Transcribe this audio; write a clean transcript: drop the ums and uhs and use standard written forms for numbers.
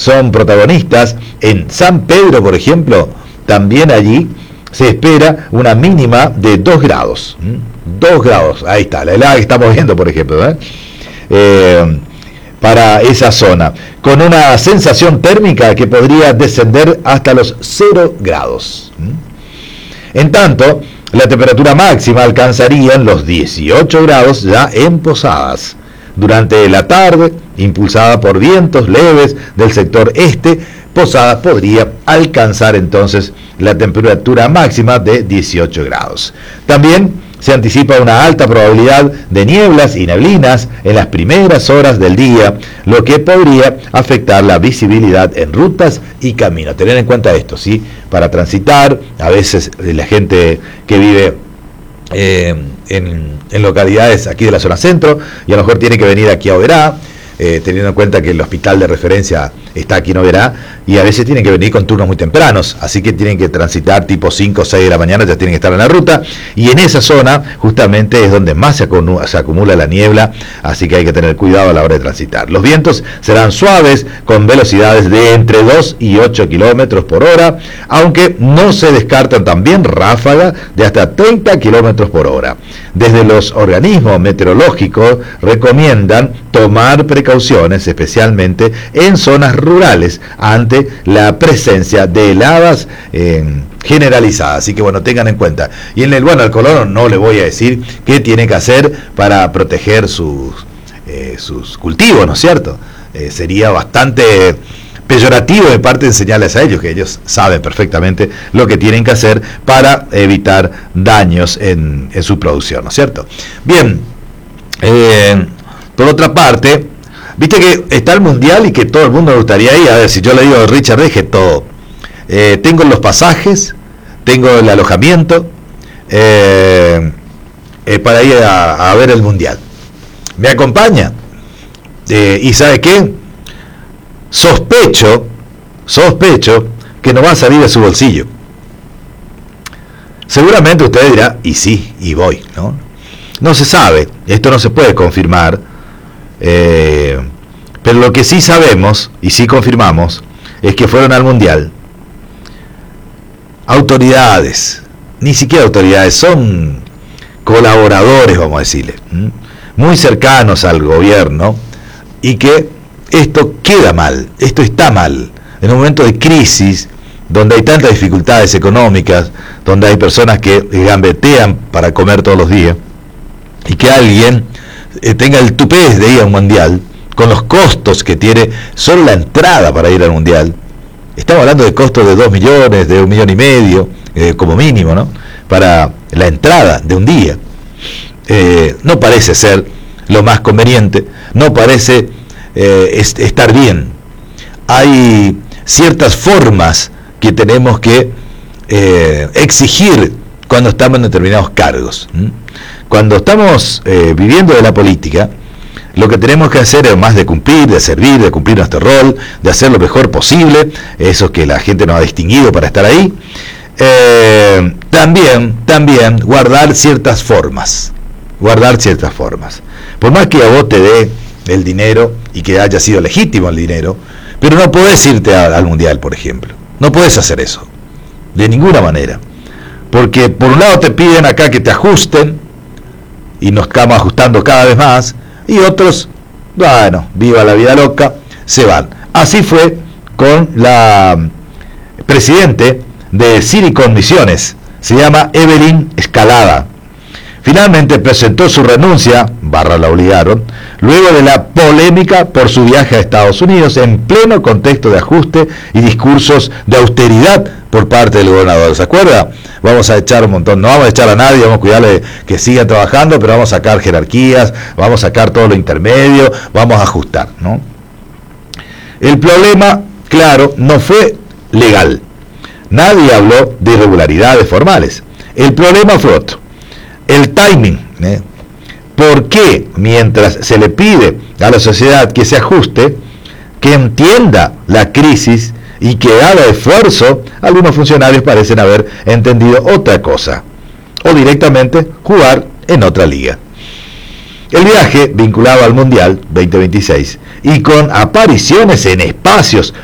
son protagonistas. En San Pedro, por ejemplo, también allí se espera una mínima de 2 grados. 2 grados, ahí está, la helada que estamos viendo, por ejemplo, para esa zona, con una sensación térmica que podría descender hasta los 0 grados. En tanto, la temperatura máxima alcanzaría los 18 grados ya en Posadas. Durante la tarde, impulsada por vientos leves del sector este, Posadas podría alcanzar entonces la temperatura máxima de 18 grados. También se anticipa una alta probabilidad de nieblas y neblinas en las primeras horas del día, lo que podría afectar la visibilidad en rutas y caminos. Tener en cuenta esto, ¿sí? Para transitar, a veces la gente que vive en localidades aquí de la zona centro, y a lo mejor tiene que venir aquí a Oberá, teniendo en cuenta que el hospital de referencia está aquí en Oberá, y a veces tienen que venir con turnos muy tempranos, así que tienen que transitar tipo 5 o 6 de la mañana, ya tienen que estar en la ruta, y en esa zona justamente es donde más se acumula la niebla, así que hay que tener cuidado a la hora de transitar. Los vientos serán suaves, con velocidades de entre 2 y 8 kilómetros por hora, aunque no se descartan también ráfagas de hasta 30 kilómetros por hora. Desde los organismos meteorológicos recomiendan tomar precauciones, especialmente en zonas rurales, ante la presencia de heladas generalizadas. Así que bueno, tengan en cuenta. Y al colono no le voy a decir qué tiene que hacer para proteger sus cultivos, ¿no es cierto? Sería bastante peyorativo de parte enseñarles a ellos, que ellos saben perfectamente lo que tienen que hacer para evitar daños en su producción, ¿no es cierto? Bien, por otra parte, viste que está el mundial y que todo el mundo le gustaría ir. A ver, si yo le digo a Richard, deje todo. Tengo los pasajes, tengo el alojamiento para ir a ver el mundial. ¿Me acompaña? ¿Y sabe qué? Sospecho que no va a salir de su bolsillo. Seguramente usted dirá, y sí, y voy, ¿no? No se sabe, esto no se puede confirmar, pero lo que sí sabemos, y sí confirmamos, es que fueron al mundial autoridades, ni siquiera autoridades, son colaboradores, vamos a decirle, muy cercanos al gobierno, y que esto queda mal, esto está mal, en un momento de crisis, donde hay tantas dificultades económicas, donde hay personas que gambetean para comer todos los días, y que alguien tenga el tupé de ir a un mundial, con los costos que tiene solo la entrada para ir al mundial. Estamos hablando de costos de 2 millones, de 1,5 millones, como mínimo, ¿no? Para la entrada de un día. No parece ser lo más conveniente, no parece estar bien. Hay ciertas formas que tenemos que exigir cuando estamos en determinados cargos. Cuando estamos viviendo de la política, lo que tenemos que hacer es más de cumplir, de servir, de cumplir nuestro rol, de hacer lo mejor posible, eso que la gente nos ha distinguido para estar ahí. También guardar ciertas formas. Por más que a vos te dé el dinero y que haya sido legítimo el dinero, pero no podés irte al mundial, por ejemplo. No podés hacer eso, de ninguna manera. Porque por un lado te piden acá que te ajusten, y nos estamos ajustando cada vez más, y otros, bueno, viva la vida loca, se van. Así fue con la presidente de Silicon Misiones, se llama Evelyn Escalada. Finalmente presentó su renuncia, la obligaron, luego de la polémica por su viaje a Estados Unidos en pleno contexto de ajuste y discursos de austeridad por parte del gobernador. ¿Se acuerda? Vamos a echar un montón, no vamos a echar a nadie, vamos a cuidarle que sigan trabajando, pero vamos a sacar jerarquías, vamos a sacar todo lo intermedio, vamos a ajustar, ¿no? El problema, claro, no fue legal. Nadie habló de irregularidades formales. El problema fue otro. El timing, ¿por qué mientras se le pide a la sociedad que se ajuste, que entienda la crisis y que haga esfuerzo, algunos funcionarios parecen haber entendido otra cosa, o directamente jugar en otra liga? El viaje vinculado al Mundial 2026 y con apariciones en espacios